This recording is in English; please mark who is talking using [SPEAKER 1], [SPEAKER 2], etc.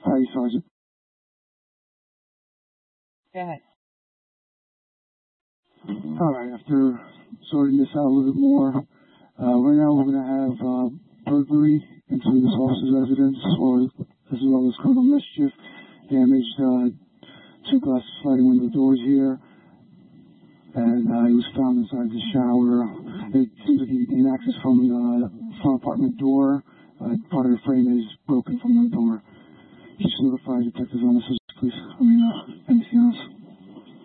[SPEAKER 1] Hi, Sergeant.
[SPEAKER 2] Go ahead.
[SPEAKER 1] All right, after sorting this out a little bit more, right now we're going to have burglary into this officer's residence, as well as criminal mischief, damaged 2 glass sliding window doors here, and he was found inside the shower. It seems like he gained access from the front apartment door. Part of the frame is broken from the door. Just notify detectives on this, please. Anything else?